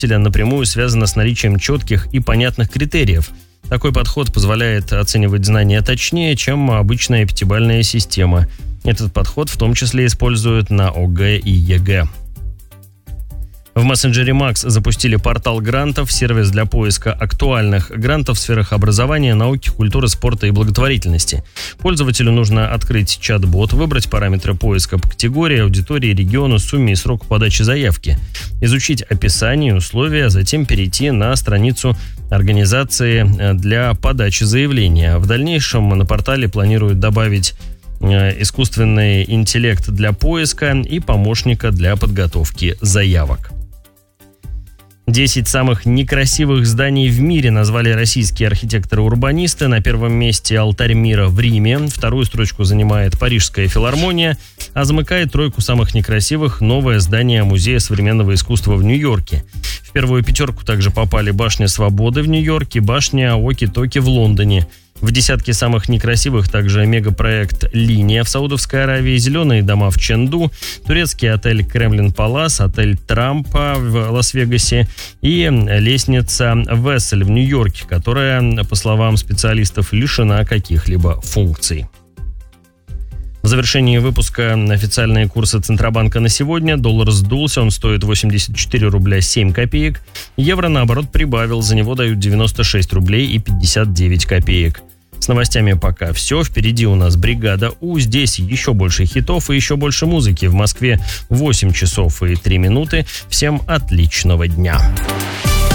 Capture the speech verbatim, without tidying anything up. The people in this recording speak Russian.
напрямую связано с наличием четких и понятных критериев. Такой подход позволяет оценивать знания точнее, чем обычная пятибалльная система. Этот подход в том числе используют на ОГЭ и ЕГЭ. В мессенджере Макс запустили портал грантов, сервис для поиска актуальных грантов в сферах образования, науки, культуры, спорта и благотворительности. Пользователю нужно открыть чат-бот, выбрать параметры поиска по категории, аудитории, региону, сумме и сроку подачи заявки, изучить описание, условия, а затем перейти на страницу организации для подачи заявления. В дальнейшем на портале планируют добавить искусственный интеллект для поиска и помощника для подготовки заявок. десять самых некрасивых зданий в мире назвали российские архитекторы-урбанисты. На первом месте Алтарь мира в Риме. Вторую строчку занимает Парижская филармония. А замыкает тройку самых некрасивых новое здание Музея современного искусства в Нью-Йорке. В первую пятерку также попали Башня Свободы в Нью-Йорке, башня Оки-Токи в Лондоне. В десятке самых некрасивых также мегапроект «Линия» в Саудовской Аравии, зеленые дома в Ченду, турецкий отель «Кремлин Палас», отель «Трампа» в Лас-Вегасе и лестница «Вессель» в Нью-Йорке, которая, по словам специалистов, лишена каких-либо функций. В завершении выпуска официальные курсы Центробанка на сегодня. Доллар сдулся, он стоит восемьдесят четыре рубля семь копеек. Евро, наоборот, прибавил, за него дают девяносто шесть рублей и пятьдесят девять копеек. С новостями пока все. Впереди у нас бригада У. Здесь еще больше хитов и еще больше музыки. В Москве восемь часов и три минуты. Всем отличного дня.